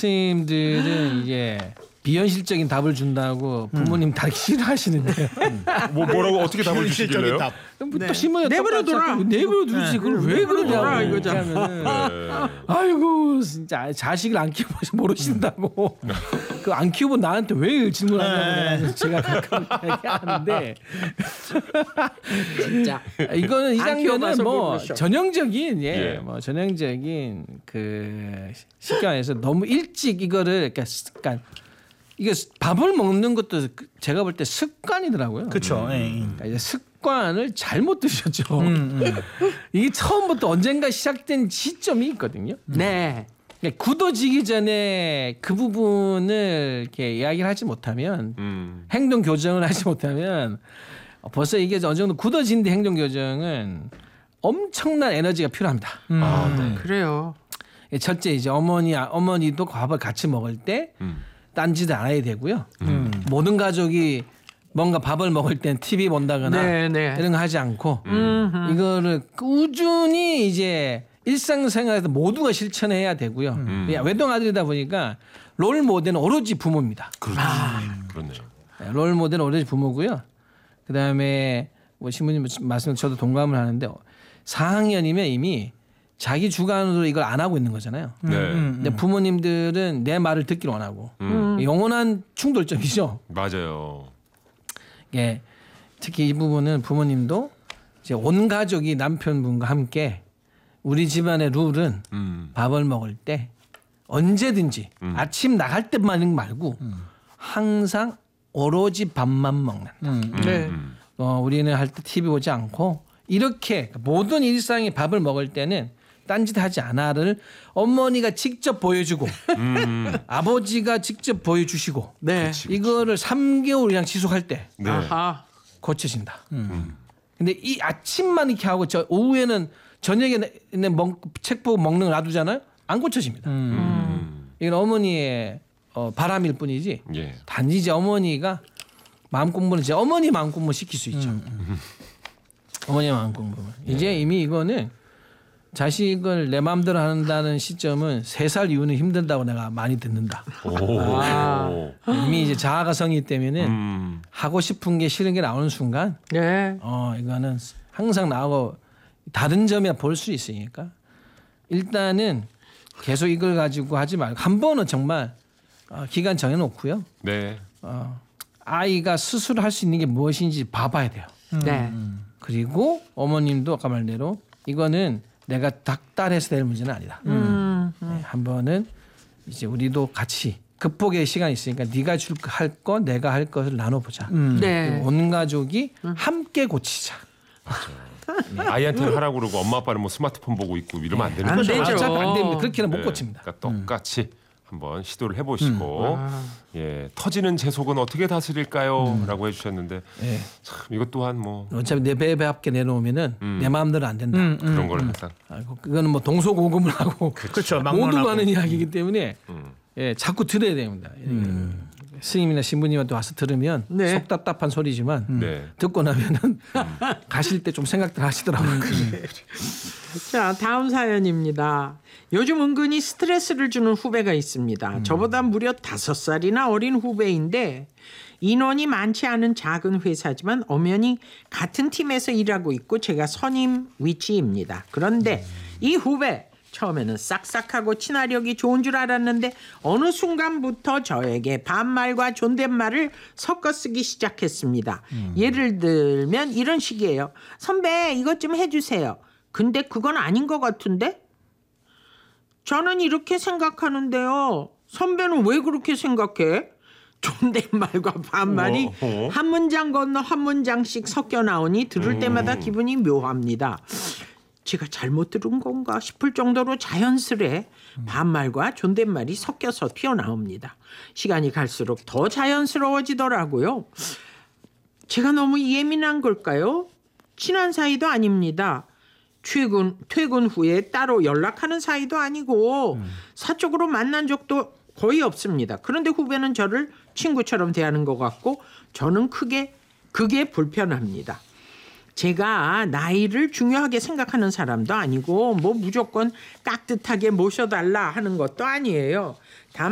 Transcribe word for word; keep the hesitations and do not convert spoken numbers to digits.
스님들은 이제 비현실적인 답을 준다고 부모님 음. 다 싫어하시는데요. 뭐 뭐라고 어떻게 답을 주시길래요? 답. 네. 또 신문에 내버려둬라. 내버려두지. 네. 그걸 왜 그러냐 이거잖아. 하면은 아이고 진짜 자식을 안 키우고 모르신다고. 그 안 키우고 나한테 왜 질문하냐고 네. 제가 가끔 얘기하는데 진짜 이거는 이 장면은 뭐 모르셔. 전형적인 예, 예. 뭐 전형적인 그 쉽게 말해서 너무 일찍 이거를 그러니까, 그러니까 이게 밥을 먹는 것도 제가 볼 때 습관이더라고요. 그렇죠. 음. 그러니까 이제 습관을 잘못 들으셨죠. 음, 음. 이게 처음부터 언젠가 시작된 시점이 있거든요. 네. 그러니까 굳어지기 전에 그 부분을 이렇게 이야기를 하지 못하면 음. 행동 교정을 하지 못하면 벌써 이게 어느 정도 굳어진 뒤 행동 교정은 엄청난 에너지가 필요합니다. 음. 아, 네. 그래요. 첫째 이제 어머니 어머니도 밥을 같이 먹을 때 음. 딴짓을 안 해야 되고요. 음. 모든 가족이 뭔가 밥을 먹을 땐 티비 본다거나 네, 네. 이런 거 하지 않고 음. 이거를 꾸준히 이제 일상생활에서 모두가 실천해야 되고요. 음. 외동 아들이다 보니까 롤 모델은 오로지 부모입니다. 그렇죠. 아. 그렇네요. 롤 모델은 오로지 부모고요. 그다음에 뭐 신부님 말씀 저도 동감을 하는데 사 학년이면 이미 자기 주관으로 이걸 안 하고 있는 거잖아요. 네. 음, 근데 부모님들은 내 말을 듣기를 원하고 음. 영원한 충돌점이죠. 맞아요. 예, 특히 이 부분은 부모님도 이제 온 가족이 남편분과 함께 우리 집안의 룰은 음. 밥을 먹을 때 언제든지 음. 아침 나갈 때만 말고 음. 항상 오로지 밥만 먹는다. 음. 네. 음. 어, 우리는 할 때 티비 보지 않고 이렇게 모든 일상의 밥을 먹을 때는 딴짓하지 않아를 어머니가 직접 보여주고 음. 아버지가 직접 보여주시고 네. 그치, 그치. 이거를 삼 개월 이상 지속할 때 네. 아하. 고쳐진다. 음. 근데 이 아침만 이렇게 하고 저 오후에는 저녁에 먹, 책 보고 먹는 걸 놔두잖아요. 안 고쳐집니다. 음. 이건 어머니의 어, 바람일 뿐이지. 예. 단지 이제 어머니가 마음 공부는 이제 어머니 마음 공부 시킬 수 있죠. 어머니 마음 공부. 이제 이미 이거는 자식을 내 마음대로 한다는 시점은 세 살 이후는 힘들다고 내가 많이 듣는다. 오. 아. 이미 이제 자아가 성이기 때문에 음. 하고 싶은 게 싫은 게 나오는 순간 네. 어 이거는 항상 나하고 다른 점이야 볼 수 있으니까 일단은 계속 이걸 가지고 하지 말고 한 번은 정말 어, 기간 정해놓고요. 네. 어, 아이가 스스로 할 수 있는 게 무엇인지 봐봐야 돼요. 네. 그리고 어머님도 아까 말대로 이거는 내가 닥달해서 될 문제는 아니다. 음. 네, 한 번은 이제 우리도 같이 극복의 시간이 있으니까 네가 줄 할 거 내가 할 것을 나눠보자. 네. 온 가족이 함께 고치자. 아이한테는 하라고 그러고 엄마 아빠는 뭐 스마트폰 보고 있고 이러면 안 되는 안 거죠. 되죠. 어차피 안 됩니다. 그렇게는 못 네. 고칩니다. 그러니까 똑같이 한번 시도를 해보시고 아. 예 터지는 제 속은 어떻게 다스릴까요?라고 해주셨는데 예. 참 이것 또한 뭐 어차피 내 배배 합게 내놓으면은 음. 내 마음대로 안 된다. 음, 음. 그런 걸 항상 아이고, 그거는 뭐 동서고금을 하고 그렇죠. 모두가 막론하고. 하는 이야기이기 때문에 음. 예, 자꾸 들어야 됩니다. 음. 스님이나 신부님한테 와서 들으면 네. 속 답답한 소리지만 네. 듣고 나면은 가실 때 좀 생각들 하시더라고요. 자, 다음 사연입니다. 요즘 은근히 스트레스를 주는 후배가 있습니다. 저보다 무려 다섯 살이나 어린 후배인데 인원이 많지 않은 작은 회사지만 엄연히 같은 팀에서 일하고 있고 제가 선임 위치입니다. 그런데 이 후배 처음에는 싹싹하고 친화력이 좋은 줄 알았는데 어느 순간부터 저에게 반말과 존댓말을 섞어 쓰기 시작했습니다. 음. 예를 들면 이런 식이에요. 선배 이것 좀 해주세요. 근데 그건 아닌 것 같은데? 저는 이렇게 생각하는데요. 선배는 왜 그렇게 생각해? 존댓말과 반말이 어, 어. 한 문장 건너 한 문장씩 섞여 나오니 들을 때마다 기분이 묘합니다. 제가 잘못 들은 건가 싶을 정도로 자연스레 반말과 존댓말이 섞여서 튀어나옵니다. 시간이 갈수록 더 자연스러워지더라고요. 제가 너무 예민한 걸까요? 친한 사이도 아닙니다. 퇴근, 퇴근 후에 따로 연락하는 사이도 아니고 사적으로 만난 적도 거의 없습니다. 그런데 후배는 저를 친구처럼 대하는 것 같고 저는 크게 그게 불편합니다. 제가 나이를 중요하게 생각하는 사람도 아니고 뭐 무조건 깍듯하게 모셔달라 하는 것도 아니에요.